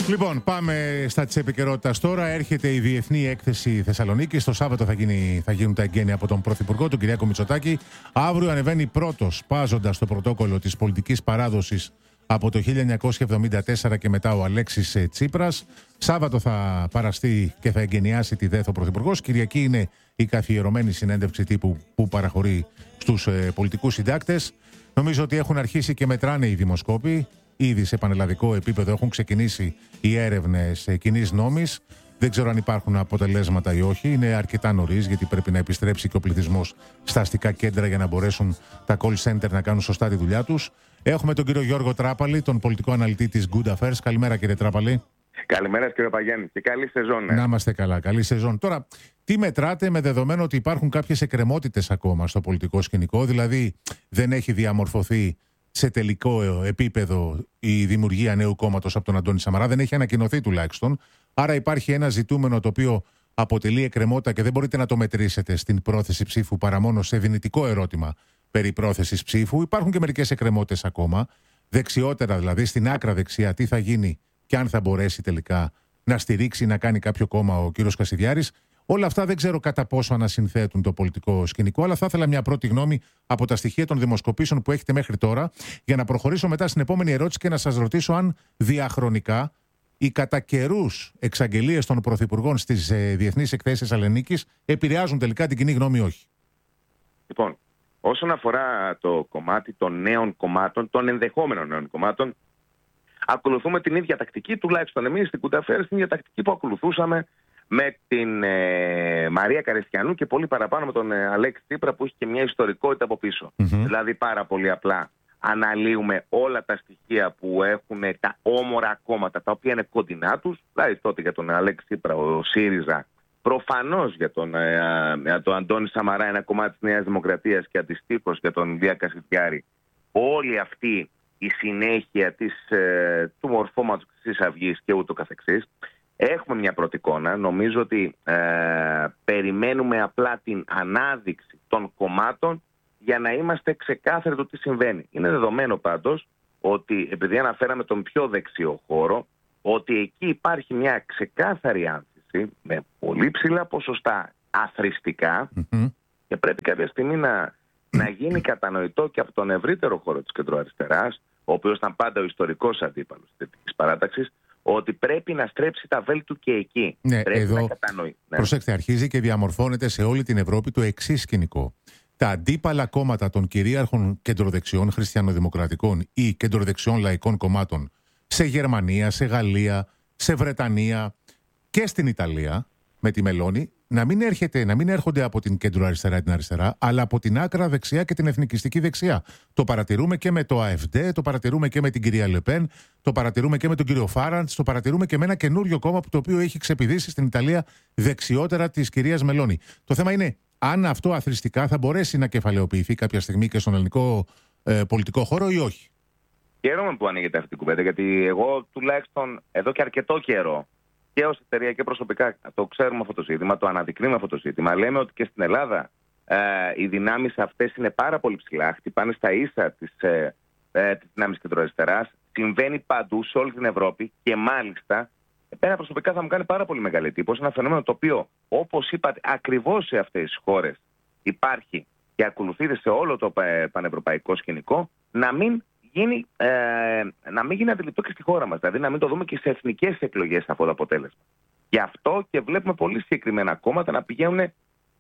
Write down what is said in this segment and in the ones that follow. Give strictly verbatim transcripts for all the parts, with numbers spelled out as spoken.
Λοιπόν, πάμε στα της επικαιρότητας τώρα. Έρχεται η Διεθνή Έκθεση Θεσσαλονίκη. Το Σάββατο θα, γίνει, θα γίνουν τα εγγένεια από τον Πρωθυπουργό, τον Κυριάκο Μητσοτάκη. Αύριο ανεβαίνει πρώτος, πάζοντας το πρωτόκολλο της πολιτικής παράδοσης από το χίλια εννιακόσια εβδομήντα τέσσερα και μετά ο Αλέξης Τσίπρας. Σάββατο θα παραστεί και θα εγγενιάσει τη ΔΕΘ ο Πρωθυπουργός. Κυριακή είναι η καθιερωμένη συνέντευξη τύπου που παραχωρεί στους ε, πολιτικούς συντάκτες. Νομίζω ότι έχουν αρχίσει και μετράνε οι δημοσκόποι. Ήδη σε πανελλαδικό επίπεδο έχουν ξεκινήσει οι έρευνες κοινής νόμης. Δεν ξέρω αν υπάρχουν αποτελέσματα ή όχι. Είναι αρκετά νωρίς, γιατί πρέπει να επιστρέψει και ο πληθυσμός στα αστικά κέντρα για να μπορέσουν τα call center να κάνουν σωστά τη δουλειά τους. Έχουμε τον κύριο Γιώργο Τράπαλη, τον πολιτικό αναλυτή της Good Affairs. Καλημέρα, κύριε Τράπαλη. Καλημέρα, κύριε Παγιάννη, και καλή σεζόν. Ναι. Να είμαστε καλά. Καλή σεζόν. Τώρα, τι μετράτε με δεδομένο ότι υπάρχουν κάποιες εκκρεμότητες ακόμα στο πολιτικό σκηνικό, δηλαδή δεν έχει διαμορφωθεί σε τελικό επίπεδο η δημιουργία νέου κόμματος από τον Αντώνη Σαμαρά, δεν έχει ανακοινωθεί τουλάχιστον. Άρα υπάρχει ένα ζητούμενο το οποίο αποτελεί εκκρεμότητα και δεν μπορείτε να το μετρήσετε στην πρόθεση ψήφου παρά μόνο σε δυνητικό ερώτημα περί πρόθεσης ψήφου. Υπάρχουν και μερικές εκκρεμότητες ακόμα, δεξιότερα δηλαδή, στην άκρα δεξιά, τι θα γίνει και αν θα μπορέσει τελικά να στηρίξει, να κάνει κάποιο κόμμα ο κύριος Κασιδιάρης. Όλα αυτά δεν ξέρω κατά πόσο ανασυνθέτουν το πολιτικό σκηνικό, αλλά θα ήθελα μια πρώτη γνώμη από τα στοιχεία των δημοσκοπήσεων που έχετε μέχρι τώρα, για να προχωρήσω μετά στην επόμενη ερώτηση και να σας ρωτήσω αν διαχρονικά οι κατά καιρούς εξαγγελίες των πρωθυπουργών στις ε, διεθνείς εκθέσεις Θεσσαλονίκης επηρεάζουν τελικά την κοινή γνώμη ή όχι. Λοιπόν, όσον αφορά το κομμάτι των νέων κομμάτων, των ενδεχόμενων νέων κομμάτων, ακολουθούμε την ίδια τακτική, τουλάχιστον εμείς στην Good Affairs, την ίδια τακτική που ακολουθούσαμε με την ε, Μαρία Καρεστιανού και πολύ παραπάνω με τον ε, Αλέξη Τσίπρα, που έχει και μια ιστορικότητα από πίσω. Mm-hmm. Δηλαδή πάρα πολύ απλά αναλύουμε όλα τα στοιχεία που έχουν τα όμορα κόμματα, τα οποία είναι κοντινά τους. Δηλαδή τότε για τον Αλέξη Τσίπρα ο ΣΥΡΙΖΑ, προφανώς για τον, ε, ε, τον Αντώνη Σαμαρά ένα κομμάτι της Νέας Δημοκρατίας και αντιστοίχως για τον Ηλία Κασιδιάρη. Όλη αυτή η συνέχεια της, ε, του μορφώματος της Χρυσής Αυγής και ούτω καθεξής. Έχουμε μια πρώτη εικόνα. Νομίζω ότι ε, περιμένουμε απλά την ανάδειξη των κομμάτων για να είμαστε ξεκάθαροι το τι συμβαίνει. Είναι δεδομένο πάντως ότι, επειδή αναφέραμε τον πιο δεξιό χώρο, ότι εκεί υπάρχει μια ξεκάθαρη άνθηση με πολύ ψηλά ποσοστά αθρηστικά mm-hmm. και πρέπει κάποια στιγμή να, να γίνει κατανοητό και από τον ευρύτερο χώρο της κεντροαριστεράς, ο οποίος ήταν πάντα ο ιστορικός αντίπαλος της παράταξης, ότι πρέπει να στρέψει τα βέλη του και εκεί. Ναι, πρέπει εδώ, να κατανοεί. Ναι. Προσέξτε, αρχίζει και διαμορφώνεται σε όλη την Ευρώπη το εξής σκηνικό. Τα αντίπαλα κόμματα των κυρίαρχων κεντροδεξιών χριστιανοδημοκρατικών ή κεντροδεξιών λαϊκών κομμάτων σε Γερμανία, σε Γαλλία, σε Βρετανία και στην Ιταλία με τη Μελώνη, να μην, έρχεται, να μην έρχονται από την κεντροαριστερά ή την αριστερά, αλλά από την άκρα δεξιά και την εθνικιστική δεξιά. Το παρατηρούμε και με το ΑΕΦΔ, το παρατηρούμε και με την κυρία Λεπέν, το παρατηρούμε και με τον κύριο Φάραντς, το παρατηρούμε και με ένα καινούριο κόμμα που το οποίο έχει ξεπηδήσει στην Ιταλία δεξιότερα της κυρίας Μελώνη. Το θέμα είναι αν αυτό αθρηστικά θα μπορέσει να κεφαλαιοποιηθεί κάποια στιγμή και στον ελληνικό ε, πολιτικό χώρο ή όχι. Χαίρομαι που ανοίγεται αυτή την κουβέντα, γιατί εγώ τουλάχιστον εδώ και αρκετό καιρό, και ως εταιρεία και προσωπικά, το ξέρουμε αυτό το ζήτημα, το αναδεικνύουμε αυτό το ζήτημα. Λέμε ότι και στην Ελλάδα ε, οι δυνάμεις αυτές είναι πάρα πολύ ψηλά, χτυπάνε στα ίσα της, ε, ε, της δυνάμεις κεντροαριστεράς. Συμβαίνει παντού σε όλη την Ευρώπη και μάλιστα, εμένα προσωπικά θα μου κάνει πάρα πολύ μεγάλη εντύπωση ένα φαινόμενο το οποίο, όπως είπατε, ακριβώς σε αυτές τις χώρες υπάρχει και ακολουθείται σε όλο το πανευρωπαϊκό σκηνικό, να μην γίνει, ε, να μην γίνει αντιληπτό και στη χώρα μας. Δηλαδή να μην το δούμε και σε εθνικές εκλογές αυτό το αποτέλεσμα. Γι' αυτό και βλέπουμε πολύ συγκεκριμένα κόμματα να πηγαίνουν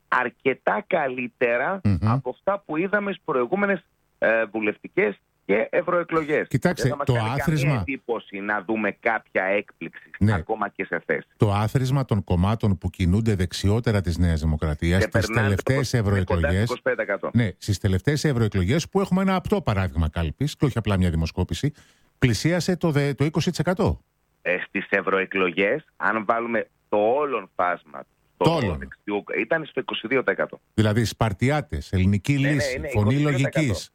αρκετά καλύτερα mm-hmm. από αυτά που είδαμε στις προηγούμενες ε, βουλευτικές και ευρωεκλογές. Κοιτάξτε, δεν θα το μας κάνει άθροισμα. καμία εντύπωση να δούμε κάποια έκπληξη ναι. ακόμα και σε θέση. Το άθροισμα των κομμάτων που κινούνται δεξιότερα της Νέας Δημοκρατίας στις τελευταίες ευρωεκλογές. Ναι, στις τελευταίες ευρωεκλογές που έχουμε ένα απτό παράδειγμα κάλπης και όχι απλά μια δημοσκόπηση, πλησίασε το, δε, το είκοσι τοις εκατό. Ε, στις ευρωεκλογές, αν βάλουμε το όλον φάσμα, το δεξιού, ήταν στο είκοσι δύο τοις εκατό. Δηλαδή Σπαρτιάτες, Ελληνική ναι, Λύση, ναι, ναι, Φωνή Λογικής,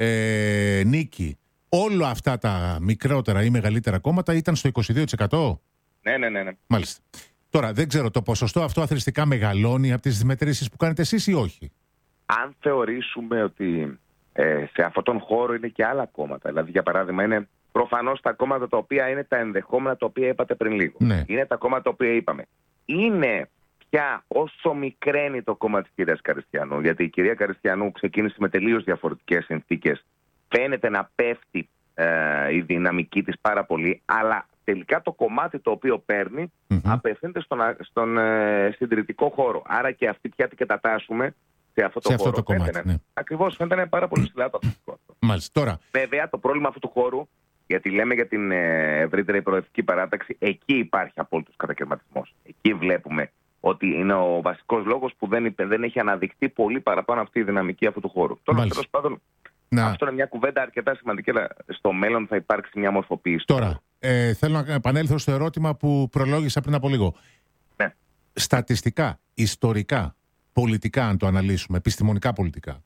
ε, Νίκη, όλα αυτά τα μικρότερα ή μεγαλύτερα κόμματα ήταν στο είκοσι δύο τοις εκατό. Ναι, ναι, ναι, ναι. Μάλιστα. Τώρα δεν ξέρω, το ποσοστό αυτό αθρηστικά μεγαλώνει από τις μετρήσεις που κάνετε εσείς ή όχι? Αν θεωρήσουμε ότι ε, σε αυτόν τον χώρο είναι και άλλα κόμματα, δηλαδή για παράδειγμα είναι προφανώς τα κόμματα τα οποία είναι τα ενδεχόμενα τα οποία είπατε πριν λίγο. Ναι. Είναι τα κόμματα τα οποία είπαμε. Είναι πια όσο μικραίνει το κόμμα της κυρίας Καριστιανού, γιατί η κυρία Καριστιανού ξεκίνησε με τελείως διαφορετικές συνθήκες. Φαίνεται να πέφτει ε, η δυναμική της πάρα πολύ, αλλά τελικά το κομμάτι το οποίο παίρνει mm-hmm. απευθύνεται στον, στον ε, συντηρητικό χώρο. Άρα και αυτή πια την κατατάσσουμε σε αυτό το σε χώρο. Αυτό το κομμάτι, φαίνεται, ναι. Ακριβώς, φαίνεται να είναι πάρα πολύ ψηλά το αθλητικό. Μάλιστα. Τώρα. Βέβαια, το πρόβλημα αυτού του χώρου, γιατί λέμε για την ε, ευρύτερη προοδευτική παράταξη, εκεί υπάρχει απόλυτος κατακαιρματισμός. Εκεί βλέπουμε ότι είναι ο βασικός λόγος που δεν, δεν έχει αναδειχθεί πολύ παραπάνω αυτή η δυναμική αυτού του χώρου. Τώρα, τέλος πάντων, να. αυτό είναι μια κουβέντα αρκετά σημαντική, αλλά στο μέλλον θα υπάρξει μια μορφοποίηση. Τώρα, ε, θέλω να επανέλθω στο ερώτημα που προλόγησα πριν από λίγο. Ναι. Στατιστικά, ιστορικά, πολιτικά, αν το αναλύσουμε, επιστημονικά πολιτικά,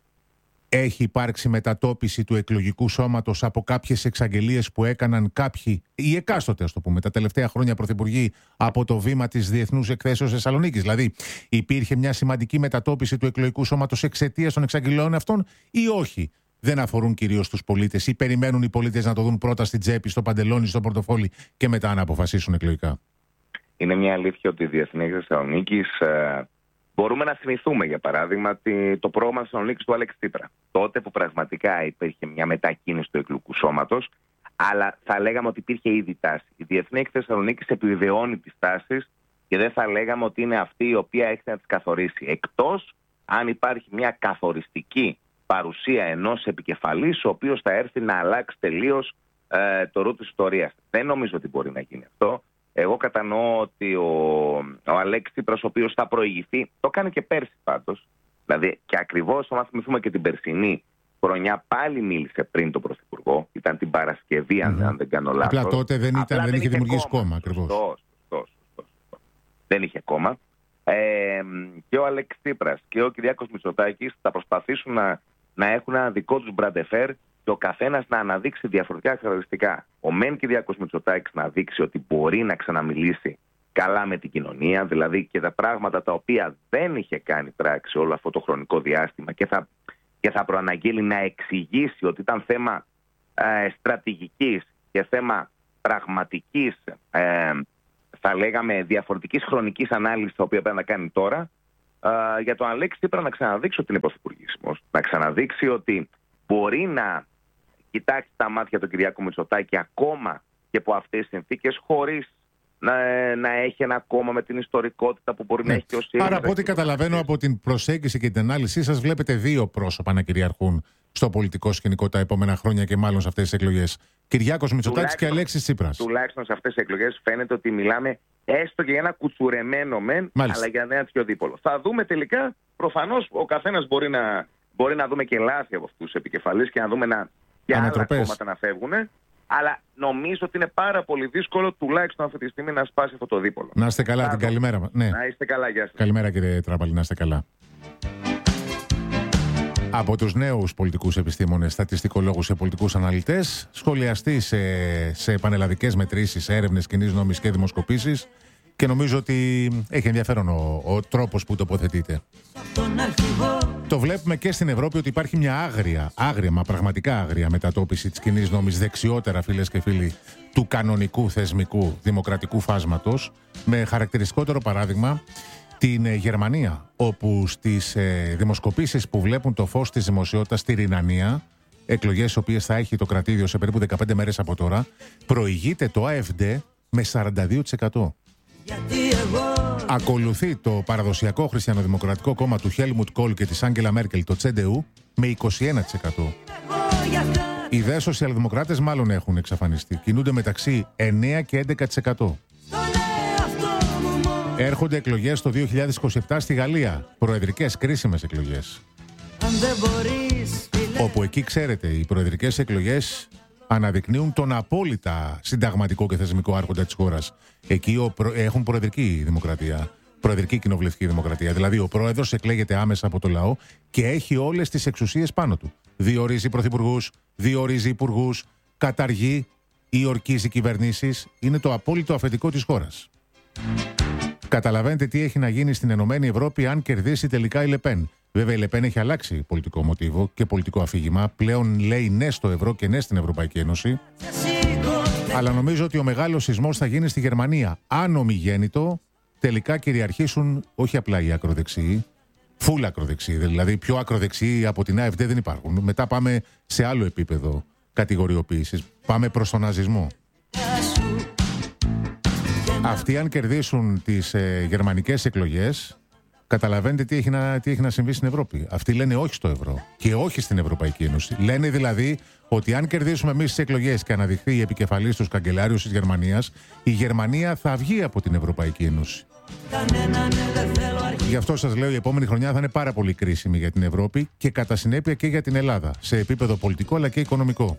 έχει υπάρξει μετατόπιση του εκλογικού σώματος από κάποιες εξαγγελίες που έκαναν κάποιοι, ή εκάστοτε, ας το πούμε, τα τελευταία χρόνια πρωθυπουργοί από το βήμα της Διεθνούς Εκθέσεως Θεσσαλονίκης? Δηλαδή, υπήρχε μια σημαντική μετατόπιση του εκλογικού σώματος εξαιτίας των εξαγγελιών αυτών, ή όχι? Δεν αφορούν κυρίως τους πολίτες, ή περιμένουν οι πολίτες να το δουν πρώτα στην τσέπη, στο παντελόνι, στο πορτοφόλι και μετά να αποφασίσουν εκλογικά? Είναι μια αλήθεια ότι η Διεθνή Θεσσαλονίκης. Ε... Μπορούμε να θυμηθούμε, για παράδειγμα, το πρόγραμμα Θεσσαλονίκης του Άλεξη Τσίπρα. Τότε που πραγματικά υπήρχε μια μετακίνηση του εκλογικού σώματος, αλλά θα λέγαμε ότι υπήρχε ήδη τάση. Η Διεθνή Θεσσαλονίκης επιβεβαιώνει τις τάσεις και δεν θα λέγαμε ότι είναι αυτή η οποία έχει να τις καθορίσει. Εκτός αν υπάρχει μια καθοριστική παρουσία ενός επικεφαλής, ο οποίος θα έρθει να αλλάξει τελείως ε, το ρου της ιστορίας. Δεν νομίζω ότι μπορεί να γίνει αυτό. Εγώ κατανοώ ότι ο, ο Αλέξης Τσίπρας, ο οποίος θα προηγηθεί, το κάνει και πέρσι πάντως. Δηλαδή, και ακριβώς, αν θυμηθούμε και την περσινή χρονιά, πάλι μίλησε πριν τον Πρωθυπουργό. Ήταν την Παρασκευή, mm-hmm. αν δεν κάνω λάθος. Απλά τότε δεν, ήταν, Απλά δεν είχε δημιουργήσει κόμμα, κόμμα ακριβώς. Σωστός, σωστός, σωστός. Δεν είχε κόμμα. Ε, και ο Αλέξης Τσίπρας και ο Κυριάκος Μητσοτάκης θα προσπαθήσουν να, να έχουν ένα δικό τους μπραντεφέρ και ο καθένας να αναδείξει διαφορετικά χαρακτηριστικά. Ο μεν Κυριάκος Μητσοτάκης να δείξει ότι μπορεί να ξαναμιλήσει καλά με την κοινωνία, δηλαδή και τα πράγματα τα οποία δεν είχε κάνει πράξη όλο αυτό το χρονικό διάστημα και θα, και θα προαναγγείλει να εξηγήσει ότι ήταν θέμα ε, στρατηγικής και θέμα πραγματικής, ε, θα λέγαμε διαφορετικής χρονικής ανάλυσης, τα οποία πρέπει να κάνει τώρα, ε, για τον Αλέξη Τσίπρα να ξαναδείξει ότι είναι πρωθυπουργήσιμος, να ξαναδείξει ότι μπορεί να κοιτάξει τα μάτια του Κυριάκου Μητσοτάκη ακόμα και από αυτές τις συνθήκες, χωρίς να, να έχει ένα κόμμα με την ιστορικότητα που μπορεί ναι. να έχει και ο ΣΥΡΙΖΑ. Άρα, από ό,τι καταλαβαίνω από την προσέγγιση και την ανάλυση σας, βλέπετε δύο πρόσωπα να κυριαρχούν στο πολιτικό σκηνικό τα επόμενα χρόνια και μάλλον σε αυτές τις εκλογές. Κυριάκος Μητσοτάκης και Αλέξης Τσίπρας. Τουλάχιστον σε αυτές τις εκλογές φαίνεται ότι μιλάμε έστω και για ένα κουτσουρεμένο μεν, Μάλιστα. αλλά για ένα πιο δίπολο. Θα δούμε τελικά, προφανώς ο καθένας μπορεί να, μπορεί να δούμε και λάθη από αυτούς τους επικεφαλείς και να δούμε να. Και άλλα κόμματα να φεύγουν, αλλά νομίζω ότι είναι πάρα πολύ δύσκολο τουλάχιστον αυτή τη στιγμή να σπάσει αυτό το δίπολο. Να είστε καλά, την καλημέρα. Ναι. Να είστε καλά, γεια σας. Καλημέρα κύριε Τράπαλη, να είστε καλά. Από τους νέους πολιτικούς επιστήμονες, στατιστικολόγους και πολιτικούς αναλυτές, σχολιαστή σε, σε πανελλαδικές μετρήσεις, έρευνες κοινής νόμης και δημοσκοπήσεις, και νομίζω ότι έχει ενδιαφέρον ο, ο τρόπος που τοποθετείται. Το βλέπουμε και στην Ευρώπη ότι υπάρχει μια άγρια, άγρια, μα πραγματικά άγρια μετατόπιση της κοινής νόμης δεξιότερα, φίλες και φίλοι, του κανονικού θεσμικού δημοκρατικού φάσματος, με χαρακτηριστικότερο παράδειγμα την Γερμανία, όπου στις ε, δημοσκοπήσεις που βλέπουν το φως της δημοσιότητας στη Ρινανία, εκλογές οι οποίες θα έχει το κρατήδιο σε περίπου δεκαπέντε μέρες από τώρα, προηγείται το AfD με σαράντα δύο τοις εκατό. Ακολουθεί το παραδοσιακό χριστιανοδημοκρατικό κόμμα του Χέλμουτ Κόλ και της Άγγελα Μέρκελ, το Τσέντεου, με είκοσι ένα τοις εκατό. Οι δε σοσιαλδημοκράτες μάλλον έχουν εξαφανιστεί. Κινούνται μεταξύ εννέα και έντεκα τοις εκατό. Έρχονται εκλογές το δύο χιλιάδες είκοσι επτά στη Γαλλία. Προεδρικές κρίσιμες εκλογές. Όπου εκεί, ξέρετε, οι προεδρικές εκλογές αναδεικνύουν τον απόλυτα συνταγματικό και θεσμικό άρχοντα της χώρας. Εκεί ο προ... έχουν προεδρική δημοκρατία, προεδρική κοινοβουλευτική δημοκρατία. Δηλαδή ο πρόεδρος εκλέγεται άμεσα από το λαό και έχει όλες τις εξουσίες πάνω του. Διορίζει πρωθυπουργούς, διορίζει υπουργούς, καταργεί ή ορκίζει κυβερνήσεις. Είναι το απόλυτο αφεντικό της χώρας. Καταλαβαίνετε τι έχει να γίνει στην Ενωμένη Ευρώπη αν κερδίσει τελικά η Λεπέν. Βέβαια η Λεπέν έχει αλλάξει πολιτικό μοτίβο και πολιτικό αφήγημα. Πλέον λέει ναι στο ευρώ και ναι στην Ευρωπαϊκή Ένωση. Αλλά νομίζω ότι ο μεγάλος σεισμός θα γίνει στη Γερμανία. Αν ομιγέννητο τελικά κυριαρχήσουν όχι απλά οι ακροδεξιοί, φουλ ακροδεξιοί. Δηλαδή πιο ακροδεξιοί από την AfD δεν υπάρχουν. Μετά πάμε σε άλλο επίπεδο κατηγοριοποίησης. Πάμε προς τον ναζισμό. Αυτοί αν κερδίσουν τις ε, γερμανικές εκλογές, καταλαβαίνετε τι έχει, να, τι έχει να συμβεί στην Ευρώπη. Αυτοί λένε όχι στο ευρώ και όχι στην Ευρωπαϊκή Ένωση. Λένε δηλαδή ότι αν κερδίσουμε εμείς τις εκλογές και αναδειχθεί η επικεφαλής τους καγκελάριος της Γερμανίας, η Γερμανία θα βγει από την Ευρωπαϊκή Ένωση. Γι' αυτό σας λέω η επόμενη χρονιά θα είναι πάρα πολύ κρίσιμη για την Ευρώπη και κατά συνέπεια και για την Ελλάδα, σε επίπεδο πολιτικό αλλά και οικονομικό.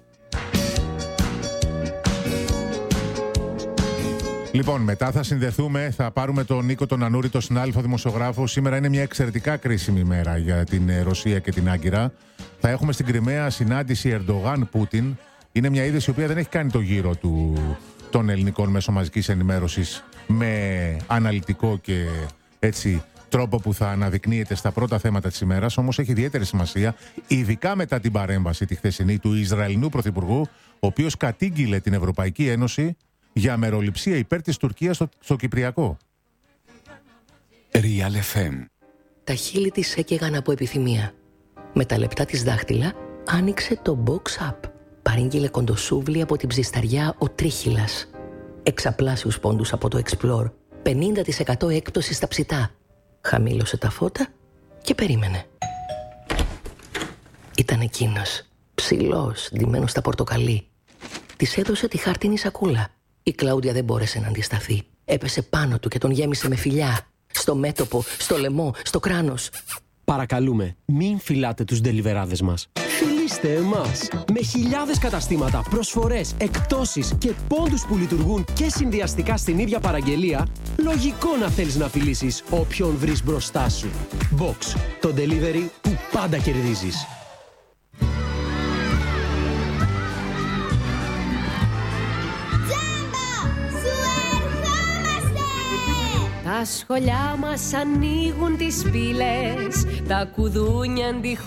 Λοιπόν, μετά θα συνδεθούμε, θα πάρουμε τον Νίκο τον Ανούρη, τον συνάδελφο δημοσιογράφο. Σήμερα είναι μια εξαιρετικά κρίσιμη ημέρα για την Ρωσία και την Άγκυρα. Θα έχουμε στην Κριμαία συνάντηση Ερντογάν-Πούτιν. Είναι μια είδηση η οποία δεν έχει κάνει το γύρο του, των ελληνικών μέσων μαζικής ενημέρωσης με αναλυτικό και έτσι τρόπο που θα αναδεικνύεται στα πρώτα θέματα της ημέρας. Όμως έχει ιδιαίτερη σημασία, ειδικά μετά την παρέμβαση τη χθεσινή του Ισραηλινού Πρωθυπουργού, ο οποίος κατήγγειλε την Ευρωπαϊκή Ένωση για αμεροληψία υπέρ της Τουρκίας στο, στο Κυπριακό. Real εφ εμ. Τα χείλη της έκαιγαν από επιθυμία. Με τα λεπτά της δάχτυλα άνοιξε το Box Up. Παρήγγειλε κοντοσούβλι από την ψισταριά ο Τρίχυλας. Εξαπλάσιους πόντους από το Explore. πενήντα τοις εκατό έκπτωση στα ψητά. Χαμήλωσε τα φώτα και περίμενε. Ήταν εκείνος, ψηλός, ντυμένος στα πορτοκαλί. Της έδωσε τη χάρτινη σακούλα. Η Κλάουδια δεν μπόρεσε να αντισταθεί. Έπεσε πάνω του και τον γέμισε με φιλιά. Στο μέτωπο, στο λαιμό, στο κράνος. Παρακαλούμε, μην φυλάτε τους ντελιβεράδες μας. Φιλήστε εμάς. Με χιλιάδες καταστήματα, προσφορές, εκπτώσεις και πόντους που λειτουργούν και συνδυαστικά στην ίδια παραγγελία, λογικό να θέλεις να φιλήσεις όποιον βρεις μπροστά σου. Box, το delivery που πάντα κερδίζεις. Τα σχολιά μας ανοίγουν τις πύλες, τα κουδούνια